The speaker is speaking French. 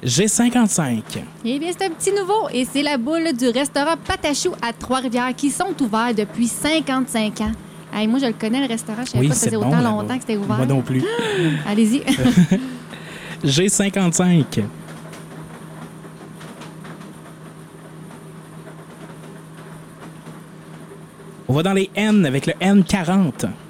G55. Eh bien, c'est un petit nouveau et c'est la boule du restaurant Patachou à Trois-Rivières qui sont ouverts depuis 55 ans. Hey, moi, je le connais, le restaurant. Je savais pas que ça faisait autant longtemps que c'était ouvert. Moi non plus. Allez-y. G55. On va dans les N avec le N40.